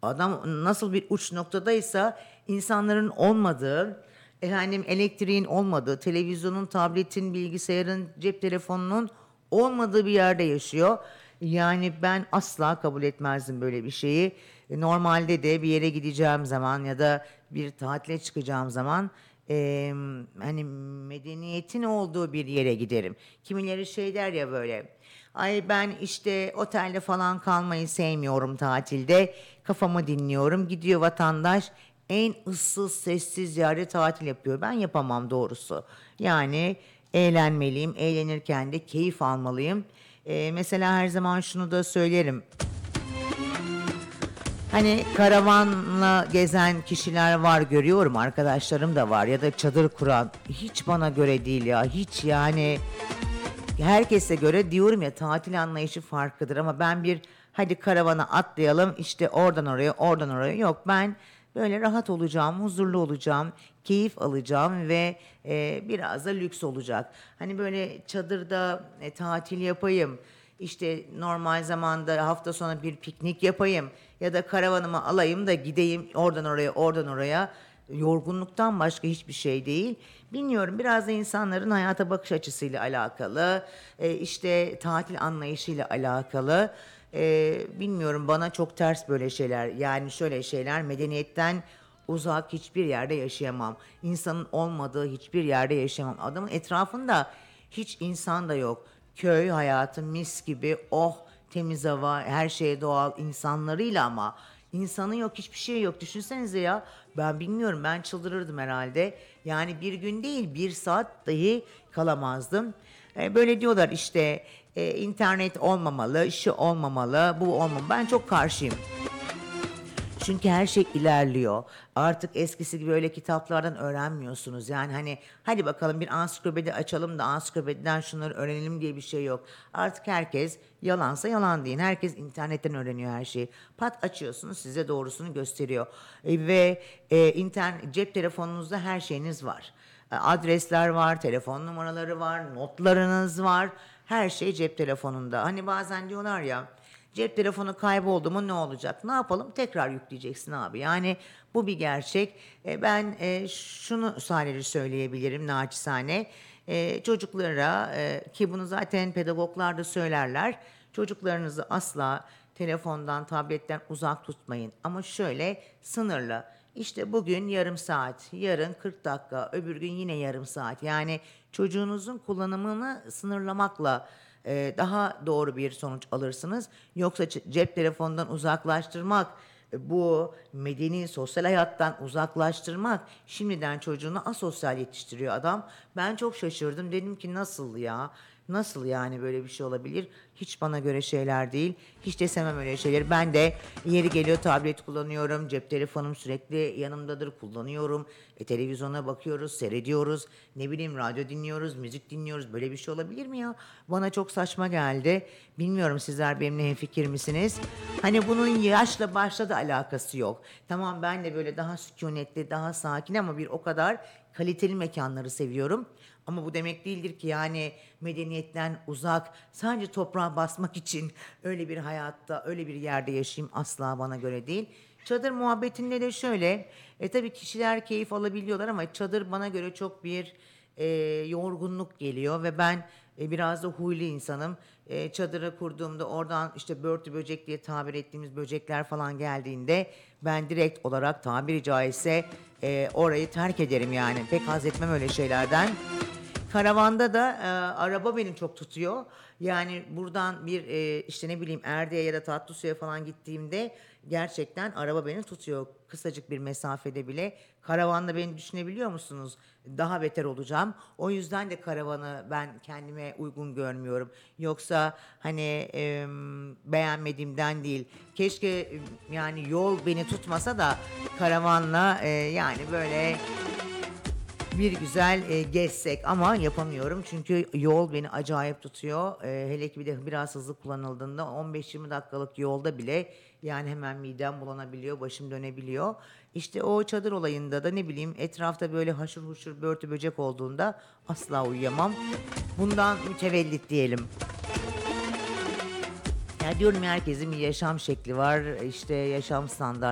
Adam nasıl bir uç noktadaysa insanların olmadığı, efendim elektriğin olmadığı, televizyonun, tabletin, bilgisayarın, cep telefonunun olmadığı bir yerde yaşıyor. Yani ben asla kabul etmezdim böyle bir şeyi. Normalde de bir yere gideceğim zaman ya da bir tatile çıkacağım zaman hani medeniyetin olduğu bir yere giderim. Kimileri şey der ya böyle. Ay ben işte otelde falan kalmayı sevmiyorum tatilde. Kafamı dinliyorum. Gidiyor vatandaş en ıssız sessiz yerde tatil yapıyor. Ben yapamam doğrusu. Yani eğlenmeliyim. Eğlenirken de keyif almalıyım. Mesela her zaman şunu da söylerim. Hani karavanla gezen kişiler var görüyorum, arkadaşlarım da var ya da çadır kuran. Hiç bana göre değil ya, hiç yani herkese göre diyorum ya, tatil anlayışı farklıdır ama ben bir hadi karavana atlayalım işte oradan oraya oradan oraya yok, ben böyle rahat olacağım, huzurlu olacağım, keyif alacağım ve biraz da lüks olacak. Hani böyle çadırda tatil yapayım, işte normal zamanda hafta sonu bir piknik yapayım ya da karavanımı alayım da gideyim oradan oraya oradan oraya, yorgunluktan başka hiçbir şey değil. Bilmiyorum, biraz da insanların hayata bakış açısıyla alakalı, işte tatil anlayışıyla alakalı. Bilmiyorum, bana çok ters böyle şeyler. Yani şöyle şeyler, medeniyetten uzak hiçbir yerde yaşayamam. İnsanın olmadığı hiçbir yerde yaşayamam. Adamın etrafında hiç insan da yok. Köy hayatı mis gibi, oh temiz hava, her şey doğal insanlarıyla ama insanı yok, hiçbir şey yok. Düşünsenize ya, ben bilmiyorum, ben çıldırırdım herhalde. Yani bir gün değil, bir saat dahi kalamazdım. Böyle diyorlar işte, internet olmamalı, şu olmamalı, bu olmamalı. Ben çok karşıyım. Çünkü her şey ilerliyor. Artık eskisi gibi öyle kitaplardan öğrenmiyorsunuz. Yani hani hadi bakalım bir ansiklopedi açalım da ansiklopediden şunları öğrenelim diye bir şey yok. Artık herkes yalansa yalan deyin. Herkes internetten öğreniyor her şeyi. Pat açıyorsunuz, size doğrusunu gösteriyor. Ve internet, cep telefonunuzda her şeyiniz var. Adresler var, telefon numaraları var, notlarınız var. Her şey cep telefonunda. Hani bazen diyorlar ya, cep telefonu kayboldu mu ne olacak? Ne yapalım? Tekrar yükleyeceksin abi. Yani bu bir gerçek. Ben şunu sadece söyleyebilirim naçizane. Çocuklara ki bunu zaten pedagoglar da söylerler. Çocuklarınızı asla telefondan, tabletten uzak tutmayın. Ama şöyle sınırlı. İşte bugün yarım saat, yarın 40 dakika, öbür gün yine yarım saat. Yani çocuğunuzun kullanımını sınırlamakla daha doğru bir sonuç alırsınız. Yoksa cep telefonundan uzaklaştırmak, bu medeni sosyal hayattan uzaklaştırmak, şimdiden çocuğunu asosyal yetiştiriyor adam. Ben çok şaşırdım. Dedim ki nasıl ya? Nasıl yani böyle bir şey olabilir? Hiç bana göre şeyler değil. Hiç de sevmem öyle şeyleri. Ben de yeri geliyor tablet kullanıyorum. Cep telefonum sürekli yanımdadır, kullanıyorum. Televizyona bakıyoruz, seyrediyoruz. Ne bileyim, radyo dinliyoruz, müzik dinliyoruz. Böyle bir şey olabilir mi ya? Bana çok saçma geldi. Bilmiyorum, sizler benimle hemfikir misiniz? Hani bunun yaşla başla da alakası yok. Tamam, ben de böyle daha sükunetli, daha sakin ama bir o kadar kaliteli mekanları seviyorum. Ama bu demek değildir ki yani medeniyetten uzak, sadece toprağa basmak için öyle bir hayatta, öyle bir yerde yaşayayım, asla bana göre değil. Çadır muhabbetinde de şöyle, tabii kişiler keyif alabiliyorlar ama çadır bana göre çok bir yorgunluk geliyor ve ben biraz da huylu insanım. Çadırı kurduğumda oradan işte börtü böcek diye tabir ettiğimiz böcekler falan geldiğinde ben direkt olarak tabiri caizse orayı terk ederim yani. Pek haz etmem öyle şeylerden. Karavanda da araba beni çok tutuyor. Yani buradan bir işte ne bileyim Erdek'e ya da Tatlısu'ya falan gittiğimde gerçekten araba beni tutuyor. Kısacık bir mesafede bile. Karavanda beni düşünebiliyor musunuz? Daha beter olacağım. O yüzden de karavanı ben kendime uygun görmüyorum. Yoksa hani beğenmediğimden değil. Keşke yani yol beni tutmasa da karavanla yani böyle bir güzel gezsek ama yapamıyorum çünkü yol beni acayip tutuyor. Hele ki bir de biraz hızlı kullanıldığında 15-20 dakikalık yolda bile yani hemen midem bulanabiliyor, başım dönebiliyor. İşte o çadır olayında da ne bileyim etrafta böyle haşır huşur börtü böcek olduğunda asla uyuyamam. Bundan mütevellit diyelim. Ya diyorum ya, herkesin bir yaşam şekli var, işte yaşam standartları